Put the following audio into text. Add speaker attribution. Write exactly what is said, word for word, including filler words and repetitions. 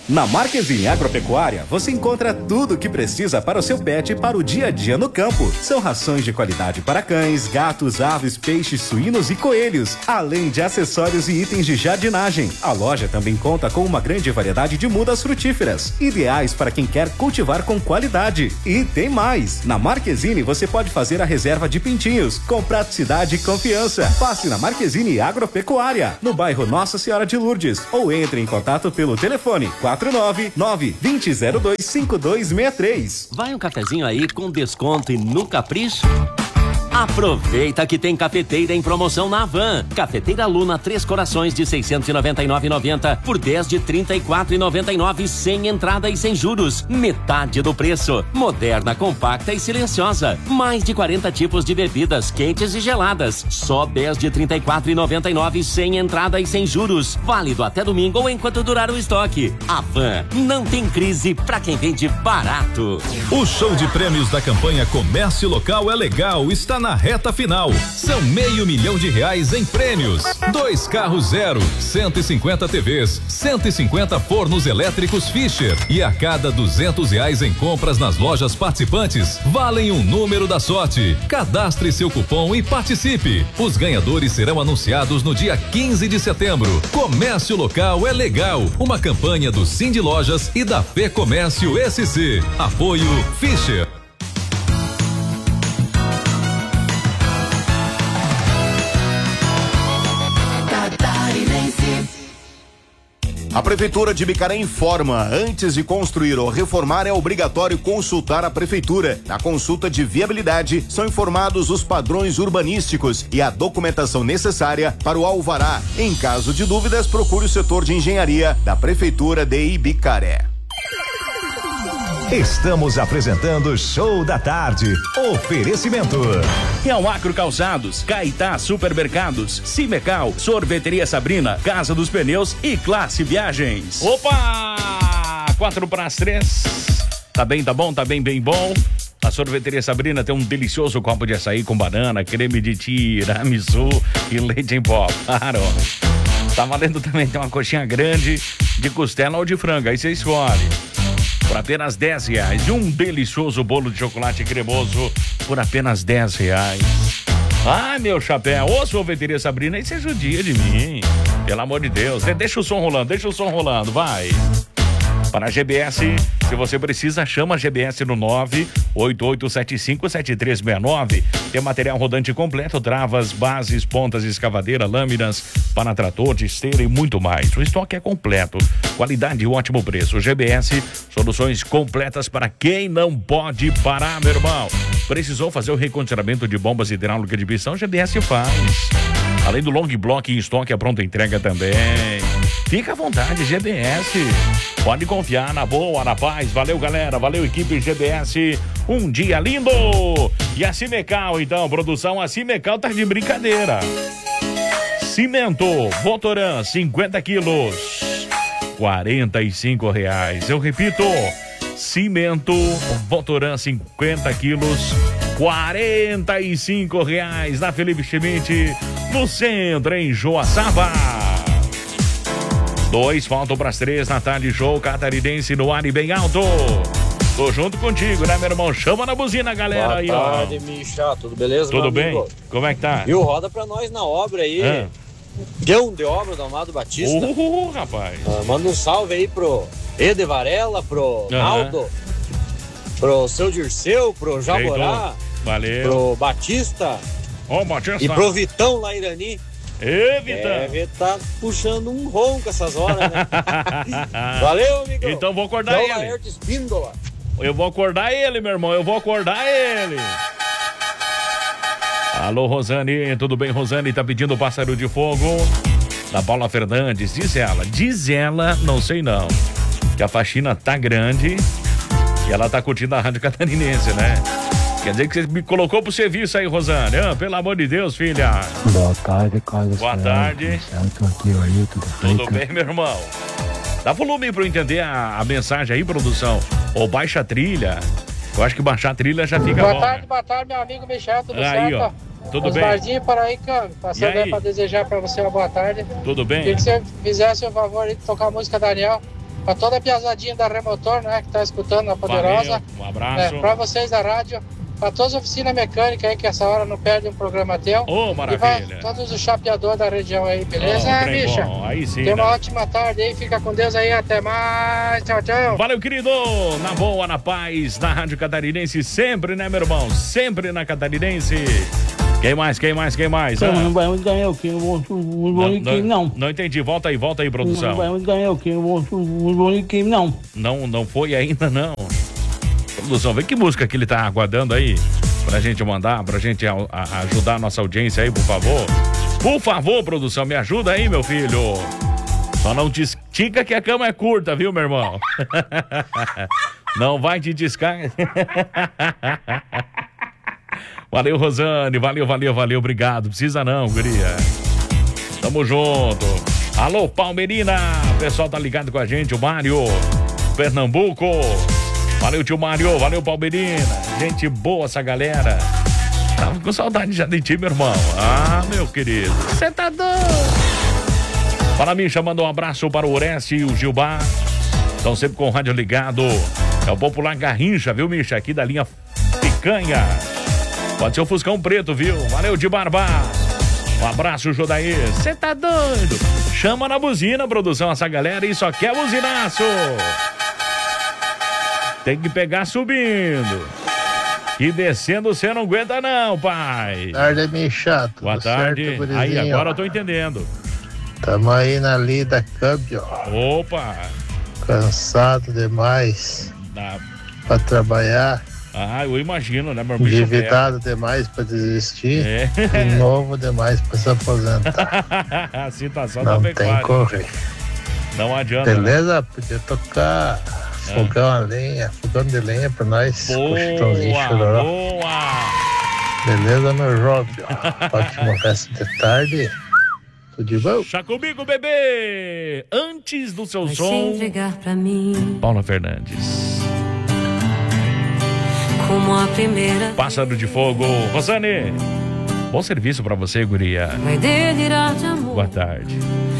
Speaker 1: Na Marquezine Agropecuária, você encontra tudo o que precisa para o seu pet para o dia a dia no campo. São rações de qualidade para cães, gatos, aves, peixes, suínos e coelhos, além de acessórios e itens de jardinagem. A loja também conta com uma grande variedade de mudas frutíferas, ideais para quem quer cultivar com qualidade. E tem mais! Na Marquezine você pode fazer a reserva de pintinhos, com praticidade e confiança. Passe na Marquezine Agropecuária, no bairro Nossa Senhora de Lourdes, ou entre em contato pelo telefone quatro nove nove, dois zero dois, cinco dois seis três.
Speaker 2: Vai um cafezinho aí com desconto e no capricho? Aproveita que tem cafeteira em promoção na Havan. Cafeteira Luna Três Corações de seiscentos e noventa e nove reais e noventa centavos por dez de trinta e quatro reais e noventa e nove centavos sem entrada e sem juros. Metade do preço. Moderna, compacta e silenciosa. Mais de quarenta tipos de bebidas quentes e geladas. Só dez de trinta e quatro reais e noventa e nove centavos sem entrada e sem juros. Válido até domingo ou enquanto durar o estoque. Havan, não tem crise pra quem vende barato.
Speaker 3: O show de prêmios da campanha Comércio Local é Legal está na reta final. São meio milhão de reais em prêmios. Dois carros zero, cento e cinquenta T Vs, cento e cinquenta fornos elétricos Fischer. E a cada duzentos reais em compras nas lojas participantes, valem um número da sorte. Cadastre seu cupom e participe. Os ganhadores serão anunciados no dia quinze de setembro. Comércio Local é Legal. Uma campanha do Cindy Lojas e da Fê Comércio S C. Apoio Fischer.
Speaker 4: A Prefeitura de Bicaré informa: antes de construir ou reformar, é obrigatório consultar a Prefeitura. Na consulta de viabilidade, são informados os padrões urbanísticos e a documentação necessária para o alvará. Em caso de dúvidas, procure o setor de engenharia da Prefeitura de Ibicaré.
Speaker 5: Estamos apresentando Show da Tarde. Oferecimento.
Speaker 6: Real Acro Calçados, Caetá Supermercados, Cimecal, Sorveteria Sabrina, Casa dos Pneus e Classe Viagens.
Speaker 7: Opa! Quatro para as três. Tá bem, tá bom, tá bem, bem bom. A Sorveteria Sabrina tem um delicioso copo de açaí com banana, creme de tiramisu e leite em pó. Claro. Tá valendo também, tem uma coxinha grande de costela ou de frango, aí você escolhe. Por apenas dez reais. E um delicioso bolo de chocolate cremoso por apenas dez reais. Ai, meu chapéu. Ô, Sorveteria Sabrina, isso é judia de mim. Pelo amor de Deus. Deixa o som rolando, deixa o som rolando, vai. Para a G B S, se você precisa, chama a G B S no nove oito oito sete cinco sete três seis nove. Tem material rodante completo, travas, bases, pontas, escavadeira, lâminas, para trator, de esteira e muito mais. O estoque é completo, qualidade e ótimo preço. G B S, soluções completas para quem não pode parar, meu irmão. Precisou fazer o recondicionamento de bombas hidráulicas de pistão? G B S faz. Além do long block em estoque, a pronta entrega também. Fica à vontade, G B S. Pode confiar, na boa, na paz. Valeu, galera. Valeu, equipe G B S. Um dia lindo. E a Cimecal, então, produção, a Cimecal tá de brincadeira. Cimento Votoran, cinquenta quilos, quarenta e cinco reais. Eu repito, cimento Votoran, cinquenta quilos, quarenta e cinco reais. Na Felipe Schmidt, no centro, em Joaçaba. Dois, faltam para as três na tarde, show catarinense no ar e bem alto. Tô junto contigo, né, meu irmão? Chama na buzina, galera.
Speaker 8: Boa
Speaker 7: aí,
Speaker 8: tarde,
Speaker 7: ó.
Speaker 8: Micha, tudo beleza?
Speaker 7: Tudo bem? Como é que tá?
Speaker 8: Viu, roda pra nós na obra aí.
Speaker 7: Ah.
Speaker 8: Deu um de obra do Amado Batista.
Speaker 7: Uh, rapaz.
Speaker 8: Ah, manda um salve aí pro Ede Varela, pro
Speaker 7: Aham.
Speaker 8: Naldo, pro seu Dirceu, pro Jaborá,
Speaker 7: Valeu.
Speaker 8: pro Batista,
Speaker 7: Ô, Batista.
Speaker 8: e pro Vitão lá Irani.
Speaker 7: Ê, Vitão.
Speaker 8: Deve tá puxando um ronco essas horas, né? Valeu, amigo.
Speaker 7: Então vou acordar
Speaker 8: Tchau,
Speaker 7: ele.
Speaker 8: Laerte Espíndola.
Speaker 7: Eu vou acordar ele, meu irmão. Eu vou acordar ele. Alô, Rosane. Tudo bem, Rosane? Tá pedindo Pássaro de Fogo da Paula Fernandes. Diz ela. Diz ela, não sei não, que a faxina tá grande e ela tá curtindo a Rádio Catarinense, né? Quer dizer que você me colocou pro serviço aí, Rosane. Ah, pelo amor de Deus, filha.
Speaker 9: Boa tarde, Carlos.
Speaker 7: Boa tarde.
Speaker 9: Tô aqui, aí, tudo bem?
Speaker 7: Tudo bem, meu irmão? Dá volume pra eu entender a, a mensagem aí, produção. Ou baixa a trilha. Eu acho que baixar a trilha já fica
Speaker 10: boa
Speaker 7: bom.
Speaker 10: tarde,
Speaker 7: né?
Speaker 10: boa tarde, meu amigo Michel, tudo
Speaker 7: Aí,
Speaker 10: certo?
Speaker 7: ó. Tudo bem?
Speaker 10: Osmardinho para aí, cara. Passando
Speaker 7: E aí?
Speaker 10: aí pra desejar pra você uma boa tarde.
Speaker 7: Tudo bem?
Speaker 10: Queria que você fizesse o favor aí de tocar a música Daniel. Pra toda a piazadinha da Remotor, né? Que tá escutando a Poderosa.
Speaker 7: Valeu, um abraço.
Speaker 10: É, pra vocês da rádio. Pra todas as oficinas mecânicas aí, que essa hora não perde um programa teu.
Speaker 7: Ô, oh, maravilha.
Speaker 10: E pra todos os chapeadores da região aí, beleza,
Speaker 7: oh,
Speaker 10: bicha?
Speaker 7: Bom. Aí sim,
Speaker 10: Tenha
Speaker 7: né?
Speaker 10: uma ótima tarde aí, fica com Deus aí, até mais. Tchau, tchau.
Speaker 7: Valeu, querido. Na boa, na paz, na Rádio Catarinense, sempre, né, meu irmão? Sempre na Catarinense. Quem mais, quem mais, quem mais?
Speaker 11: Não,
Speaker 7: ah?
Speaker 11: não vai ganhar o que? Não vou não,
Speaker 7: não. Não entendi, volta aí, volta aí, produção.
Speaker 11: Não vai ganhar o que? Não vou não.
Speaker 7: Não, não foi ainda, não. Produção, vê que música que ele tá aguardando aí pra gente mandar, pra gente a, a, ajudar a nossa audiência aí, por favor. Por favor, produção, me ajuda aí, meu filho. Só não te estica que a cama é curta, viu, meu irmão? Não vai te discar. Valeu, Rosane, valeu, valeu, valeu, obrigado. Precisa não, guria. Tamo junto. Alô, Palmeirina, o pessoal tá ligado com a gente, o Mário, Pernambuco. Valeu, tio Mário, valeu, Palmeirina. Gente boa essa galera. Tava com saudade já de ti, meu irmão. Ah, meu querido, você tá doido. Fala, Misha, manda um abraço para o Oreste e o Gilbar. Estão sempre com o rádio ligado. É o popular Garrincha, viu, Misha? Aqui da linha Picanha. Pode ser o Fuscão Preto, viu? Valeu, de Barba. Um abraço, Jodaí. Você tá doido? Chama na buzina, produção, essa galera aí só quer buzinaço. Tem que pegar subindo. E descendo você não aguenta não, pai.
Speaker 12: Boa tarde, meio chato.
Speaker 7: Boa tarde.
Speaker 12: Certo,
Speaker 7: aí, agora eu tô entendendo.
Speaker 12: Tamo aí na lida Cup, ó.
Speaker 7: Opa.
Speaker 12: Cansado demais.
Speaker 7: Dá.
Speaker 12: Pra trabalhar.
Speaker 7: Ah, eu imagino, né, meu irmão?
Speaker 12: Endividado demais pra desistir.
Speaker 7: É.
Speaker 12: E novo demais pra se aposentar.
Speaker 7: A situação
Speaker 12: não
Speaker 7: da
Speaker 12: tem
Speaker 7: pecuária.
Speaker 12: Correr.
Speaker 7: Não adianta.
Speaker 12: Beleza?
Speaker 7: Né?
Speaker 12: Podia tocar é. fogão a lenha, fogão de lenha pra nós.
Speaker 7: Boa, boa.
Speaker 12: Beleza, meu jovem? Ótimo resto de tarde. Tudo de bom?
Speaker 7: Chá comigo, bebê! Antes do seu
Speaker 13: Vai
Speaker 7: som,
Speaker 13: se entregar pra mim.
Speaker 7: Paula Fernandes.
Speaker 13: Como a primeira.
Speaker 7: Pássaro de Fogo. Rosane, bom serviço pra você, guria.
Speaker 13: Vai delirar de amor.
Speaker 7: Boa tarde.